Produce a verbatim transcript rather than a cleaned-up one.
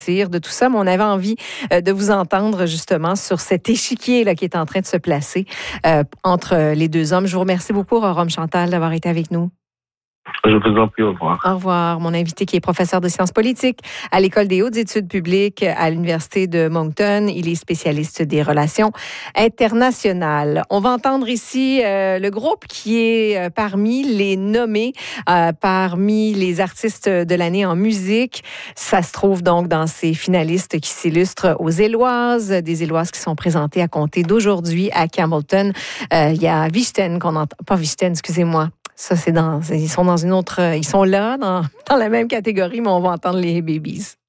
de tout ça, mais on avait envie euh, de vous entendre justement sur cet échiquier là, qui est en train de se placer euh, entre les deux hommes. Je vous remercie beaucoup, Rome Chantal, d'avoir été avec nous. Je vous en prie, au revoir. Au revoir. Mon invité qui est professeur de sciences politiques à l'École des hautes études publiques à l'Université de Moncton. Il est spécialiste des relations internationales. On va entendre ici euh, le groupe qui est euh, parmi les nommés, euh, parmi les artistes de l'année en musique. Ça se trouve donc dans ces finalistes qui s'illustrent aux Éloises, des Éloises qui sont présentées à compter d'aujourd'hui à Campbellton. Euh, il y a Vichten qu'on entend, pas Vichten, excusez-moi. Ça, c'est dans, ils sont dans une autre, ils sont là, dans, dans la même catégorie, mais on va entendre les Babies.